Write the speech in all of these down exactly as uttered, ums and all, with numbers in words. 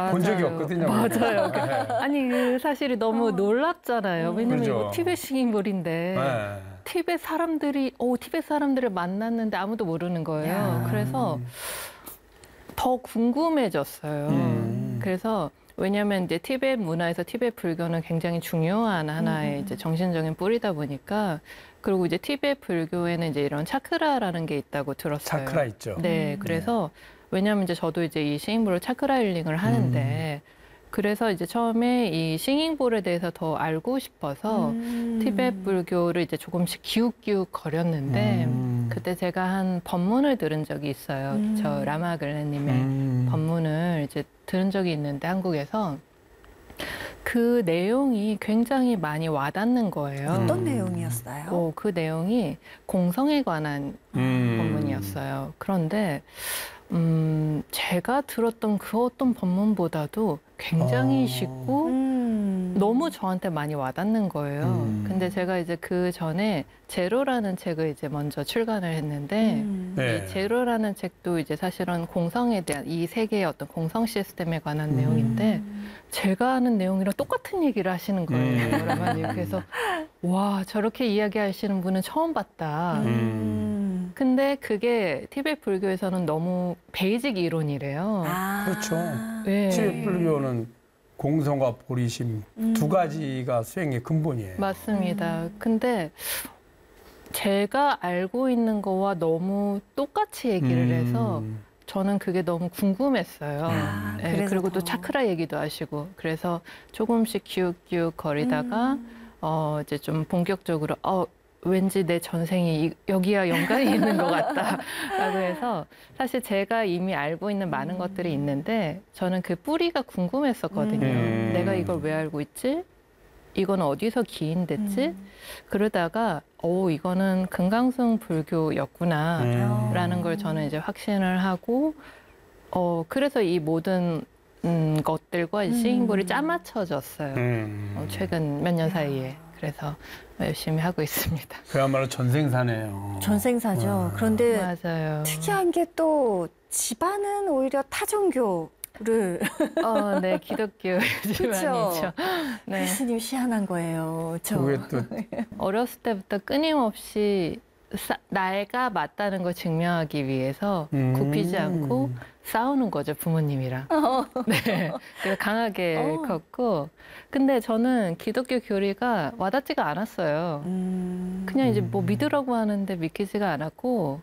본 적이 없거든요. 맞아요. 네. 아니 그 사실이 너무 어. 놀랍잖아요. 왜냐면 그렇죠. 이거 티벳 싱잉볼인데 네. 티벳 사람들이 오 티벳 사람들을 만났는데 아무도 모르는 거예요. 야. 그래서 더 궁금해졌어요. 음. 그래서 왜냐하면 이제 티벳 문화에서 티벳 불교는 굉장히 중요한 하나의 음. 이제 정신적인 뿌리다 보니까 그리고 이제 티벳 불교에는 이제 이런 차크라라는 게 있다고 들었어요. 차크라 있죠. 네, 음. 그래서 왜냐하면 이제 저도 이제 이 싱잉볼로 차크라 힐링을 하는데 음. 그래서 이제 처음에 이 싱잉볼에 대해서 더 알고 싶어서 음. 티벳 불교를 이제 조금씩 기웃기웃 거렸는데 음. 그때 제가 한 법문을 들은 적이 있어요. 음. 저 라마글레님의 음. 법문을 이제 들은 적이 있는데 한국에서 그 내용이 굉장히 많이 와닿는 거예요. 어떤 음. 내용이었어요? 어, 그 내용이 공성에 관한 음. 법문이었어요. 그런데 음, 제가 들었던 그 어떤 법문보다도 굉장히 어. 쉽고 음. 너무 저한테 많이 와닿는 거예요. 음. 근데 제가 이제 그 전에 제로라는 책을 이제 먼저 출간을 했는데 음. 네. 이 제로라는 책도 이제 사실은 공성에 대한 이 세계의 어떤 공성 시스템에 관한 음. 내용인데 제가 하는 내용이랑 똑같은 얘기를 하시는 거예요. 음. 라마님. 그래서 와 저렇게 이야기하시는 분은 처음 봤다. 음. 근데 그게 티벳 불교에서는 너무 베이직 이론이래요. 아. 그렇죠. 네. 티벳 불교는 공성과 보리심 음. 두 가지가 수행의 근본이에요. 맞습니다. 음. 근데 제가 알고 있는 거와 너무 똑같이 얘기를 음. 해서 저는 그게 너무 궁금했어요. 아, 네, 그래서 그리고 또 더. 차크라 얘기도 하시고 그래서 조금씩 기웃기웃 거리다가 음. 어 이제 좀 본격적으로 어 왠지 내 전생이 이- 여기와 연관이 있는 것 같다라고 해서 사실 제가 이미 알고 있는 많은 음. 것들이 있는데 저는 그 뿌리가 궁금했었거든요. 음. 내가 이걸 왜 알고 있지? 이건 어디서 기인됐지? 음. 그러다가 오 이거는 금강승 불교였구나. 음. 라는 걸 저는 이제 확신을 하고 어 그래서 이 모든 음, 것들과 음. 싱잉볼이 짜맞춰졌어요. 음. 어, 최근 몇 년 사이에. 그래서 열심히 하고 있습니다. 그야말로 전생사네요. 전생사죠. 음. 그런데 맞아요. 특이한 게 또 집안은 오히려 타종교를 어, 네, 기독교 집안이죠. 네. 교수님 희한한 거예요. 저. 그게 또 어렸을 때부터 끊임없이 싸, 나이가 맞다는 걸 증명하기 위해서 음. 굽히지 않고 싸우는 거죠, 부모님이랑. 네. 그래서 강하게 어. 컸고. 근데 저는 기독교 교리가 와닿지가 않았어요. 음. 그냥 이제 뭐 믿으라고 하는데 믿기지가 않았고,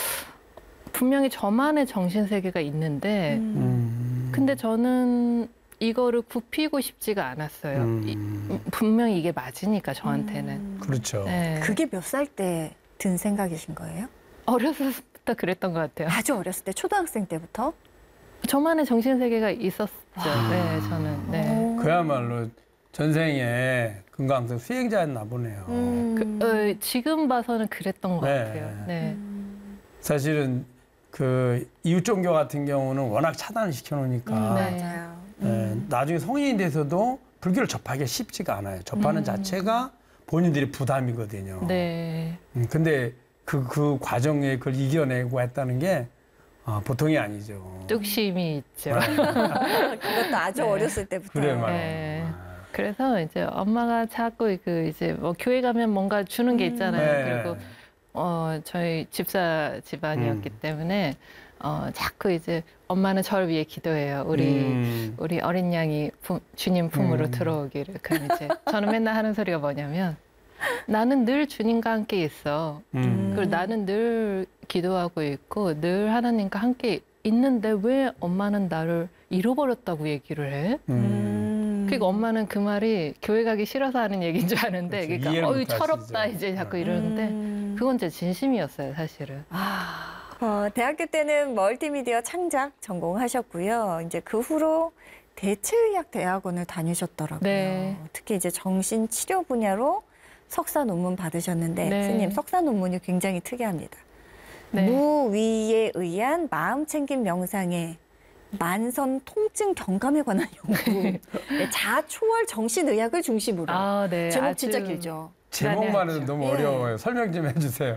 분명히 저만의 정신세계가 있는데, 음. 음. 근데 저는 이거를 굽히고 싶지가 않았어요. 음. 이- 분명히 이게 맞으니까, 저한테는. 음. 그렇죠. 네. 그게 몇 살 때 든 생각이신 거예요? 어렸을 때부터 그랬던 것 같아요. 아주 어렸을 때, 초등학생 때부터? 저만의 정신세계가 있었죠. 아. 네, 저는. 네. 오. 그야말로 전생에 금강석 수행자였나 보네요. 음. 그, 어, 지금 봐서는 그랬던 것 네. 같아요. 네. 음. 사실은 그 이웃 종교 같은 경우는 워낙 차단을 시켜놓으니까 음, 네. 맞아요. 예, 음. 나중에 성인이 돼서도 불교를 접하기가 쉽지가 않아요. 접하는 음. 자체가 본인들이 부담이거든요. 네. 음, 근데 그, 그 과정에 그걸 이겨내고 했다는 게 아, 보통이 아니죠. 뚝심이 있죠. 그것도 아주 네. 어렸을 때부터. 그래 말이야. 네. 그래서 이제 엄마가 자꾸 그 이제 뭐 교회 가면 뭔가 주는 게 음. 있잖아요. 네. 그리고 어 저희 집사 집안이었기 음. 때문에 어 자꾸 이제 엄마는 저를 위해 기도해요. 우리 음. 우리 어린 양이 부, 주님 품으로 음. 들어오기를. 그럼 이제 저는 맨날 하는 소리가 뭐냐면 나는 늘 주님과 함께 있어. 음. 그리고 나는 늘 기도하고 있고 늘 하나님과 함께 있는데 왜 엄마는 나를 잃어버렸다고 얘기를 해? 음. 음. 그러니까 엄마는 그 말이 교회 가기 싫어서 하는 얘기인 줄 아는데 그렇죠. 그러니까 이해를 어이 못 철없다 하시죠. 이제 자꾸 네. 이러는데 음. 그건 제 진심이었어요 사실은. 아. 어, 대학교 때는 멀티미디어 창작 전공하셨고요. 이제 그 후로 대체의학 대학원을 다니셨더라고요. 네. 특히 이제 정신 치료 분야로 석사 논문 받으셨는데, 네. 스님 석사 논문이 굉장히 특이합니다. 네. 무위에 의한 마음 챙김 명상의 만선 통증 경감에 관한 연구. 네, 자초월 정신의학을 중심으로. 아, 네. 제목 아주 진짜 길죠. 제목만 해도 네, 너무 예. 어려워요. 설명 좀 해주세요. 어렵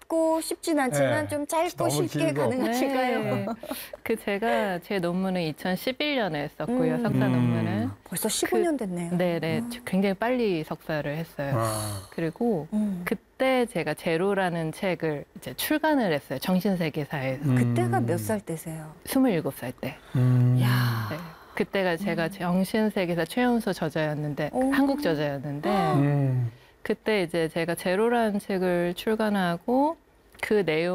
짧고 쉽진 않지만 네. 좀 짧고 너무 쉽게 길고. 가능하실까요? 네. 그 제가 제 논문은 이천십일 년에 썼고요. 음. 석사 음. 논문을. 벌써 십오 년 됐네요. 네네. 음. 굉장히 빨리 석사를 했어요. 아. 그리고 음. 그때 제가 제로라는 책을 이제 출간을 했어요. 정신세계사에서. 음. 그때가 몇 살 때세요? 스물일곱 살 때. 음. 야. 네. 그때가 제가 정신세계사 최연소 저자였는데, 오. 한국 저자였는데, 음. 그때 이제 제가 제로라는 책을 출간하고 그 내용